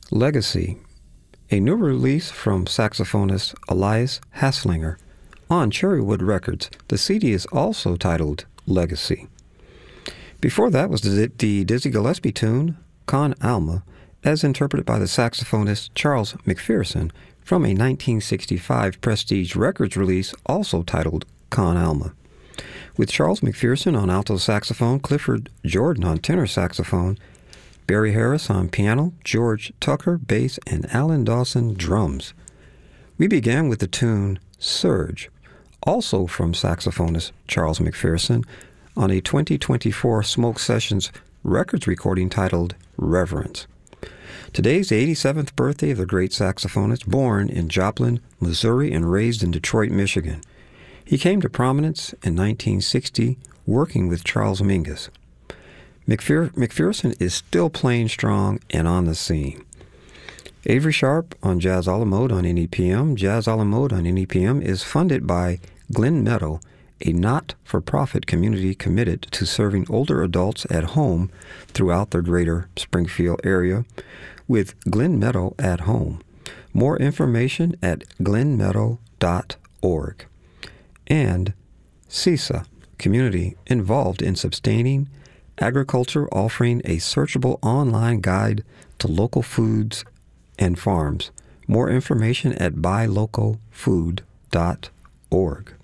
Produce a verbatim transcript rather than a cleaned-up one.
Legacy, a new release from saxophonist Elias Hasslinger on Cherrywood Records. The C D is also titled Legacy. Before that was the, the Dizzy Gillespie tune, Con Alma, as interpreted by the saxophonist Charles McPherson from a nineteen sixty-five Prestige Records release also titled Con Alma. With Charles McPherson on alto saxophone, Clifford Jordan on tenor saxophone, Barry Harris on piano, George Tucker bass, and Alan Dawson drums. We began with the tune Surge, also from saxophonist Charles McPherson, on a twenty twenty-four Smoke Sessions Records recording titled Reverence. Today's the eighty-seventh birthday of the great saxophonist, born in Joplin, Missouri, and raised in Detroit, Michigan. He came to prominence in nineteen sixty, working with Charles Mingus. McPher- McPherson is still playing strong and on the scene. Avery Sharp on Jazz a la Mode on N E P M. Jazz a la Mode on N E P M is funded by Glen Meadow, a not-for-profit community committed to serving older adults at home throughout the greater Springfield area with Glen Meadow at Home. More information at glen meadow dot org. And C I S A, community involved in sustaining agriculture, offering a searchable online guide to local foods and farms. More information at buy local food dot org.